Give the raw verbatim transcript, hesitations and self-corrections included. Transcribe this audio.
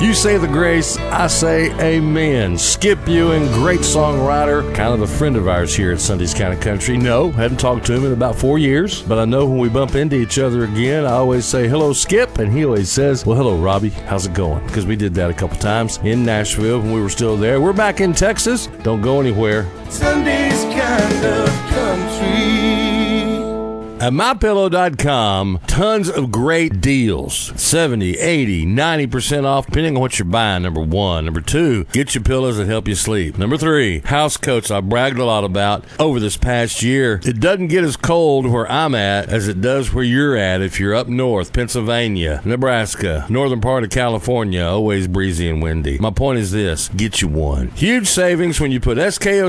You say the grace, I say amen. Skip Ewing, great songwriter, kind of a friend of ours here at Sunday's Kind of Country. No, hadn't talked to him in about four years, but I know when we bump into each other again, I always say, hello, Skip, and he always says, well, hello, Robbie, how's it going? Because we did that a couple times in Nashville when we were still there. We're back in Texas. Don't go anywhere. Sunday's Kind of Country. At my pillow dot com, tons of great deals. seventy, eighty, ninety percent off, depending on what you're buying, number one. Number two, get your pillows that help you sleep. Number three, house coats I bragged a lot about over this past year. It doesn't get as cold where I'm at as it does where you're at if you're up north, Pennsylvania, Nebraska, northern part of California, always breezy and windy. My point is this, get you one. Huge savings when you put S K O